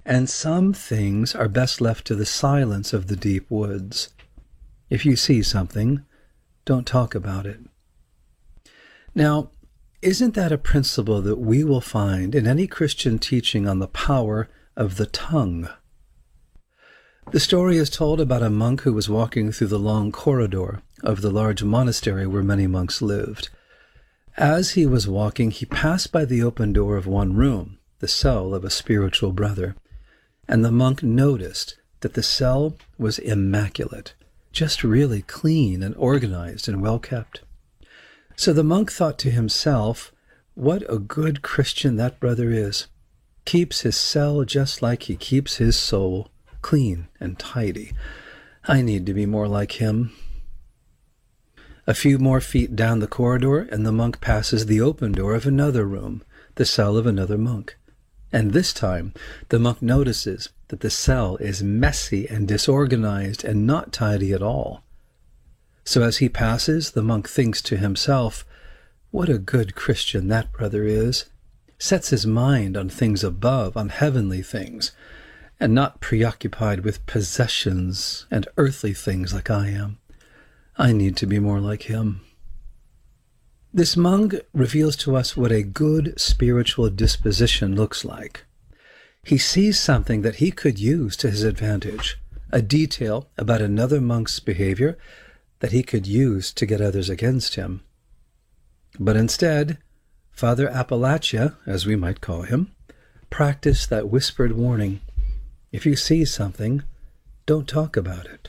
and some things are best left to the silence of the deep woods. If you see something, don't talk about it. Now, isn't that a principle that we will find in any Christian teaching on the power of the tongue? The story is told about a monk who was walking through the long corridor of the large monastery where many monks lived. As he was walking, he passed by the open door of one room, the cell of a spiritual brother, and the monk noticed that the cell was immaculate, just really clean and organized and well kept. So the monk thought to himself, what a good Christian that brother is. Keeps his cell just like he keeps his soul, clean and tidy. I need to be more like him. A few more feet down the corridor, and the monk passes the open door of another room, the cell of another monk. And this time, the monk notices that the cell is messy and disorganized and not tidy at all. So as he passes, the monk thinks to himself, what a good Christian that brother is. Sets his mind on things above, on heavenly things, and not preoccupied with possessions and earthly things like I am. I need to be more like him. This monk reveals to us what a good spiritual disposition looks like. He sees something that he could use to his advantage, a detail about another monk's behavior that he could use to get others against him. But instead, Father Appalachia, as we might call him, practiced that whispered warning. If you see something, don't talk about it.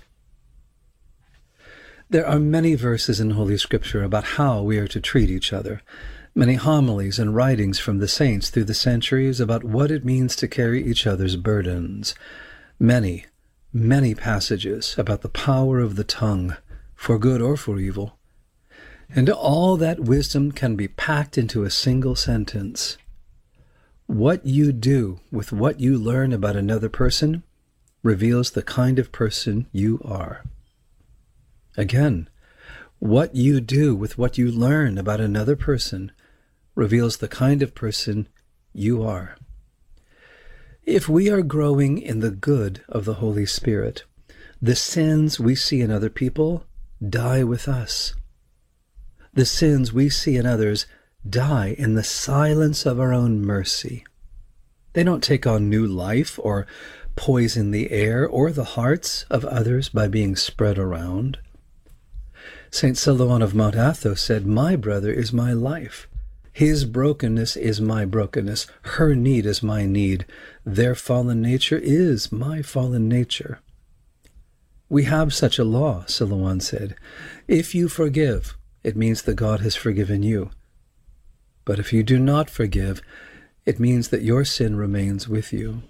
There are many verses in Holy Scripture about how we are to treat each other, many homilies and writings from the saints through the centuries about what it means to carry each other's burdens, many, many passages about the power of the tongue, for good or for evil. And all that wisdom can be packed into a single sentence. What you do with what you learn about another person reveals the kind of person you are. Again, what you do with what you learn about another person reveals the kind of person you are. If we are growing in the good of the Holy Spirit, the sins we see in other people die with us. The sins we see in others die in the silence of our own mercy. They don't take on new life or poison the air or the hearts of others by being spread around. St. Silouan of Mount Athos said, my brother is my life. His brokenness is my brokenness. Her need is my need. Their fallen nature is my fallen nature. We have such a law, Silouan said. If you forgive, it means that God has forgiven you. But if you do not forgive, it means that your sin remains with you.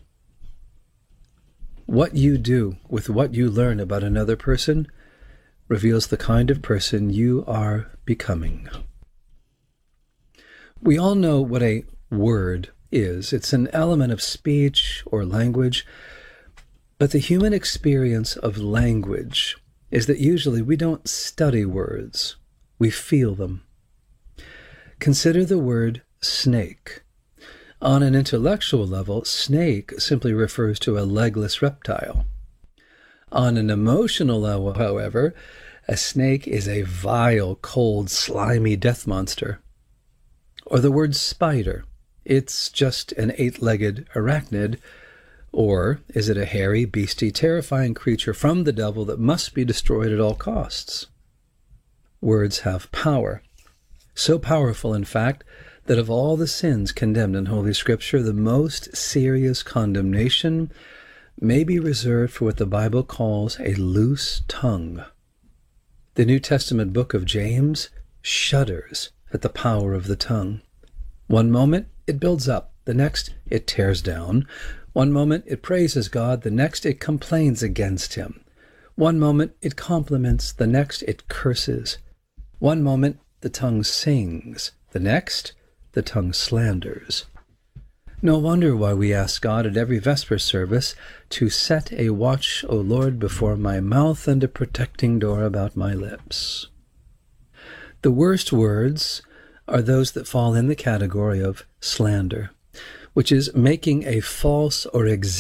What you do with what you learn about another person reveals the kind of person you are becoming. We all know what a word is. It's an element of speech or language, but the human experience of language is that usually we don't study words, we feel them. Consider the word snake. On an intellectual level, snake simply refers to a legless reptile. On an emotional level, however, a snake is a vile, cold, slimy death monster. Or the word spider. It's just an 8-legged arachnid. Or is it a hairy, beastly, terrifying creature from the devil that must be destroyed at all costs? Words have power. So powerful, in fact, that of all the sins condemned in Holy Scripture, the most serious condemnation may be reserved for what the Bible calls a loose tongue. The New Testament book of James shudders at the power of the tongue. One moment it builds up, the next it tears down. One moment it praises God, the next it complains against him. One moment it compliments, the next it curses. One moment the tongue sings, the next the tongue slanders. No wonder why we ask God at every Vesper service to set a watch, O Lord, before my mouth and a protecting door about my lips. The worst words are those that fall in the category of slander, which is making a false or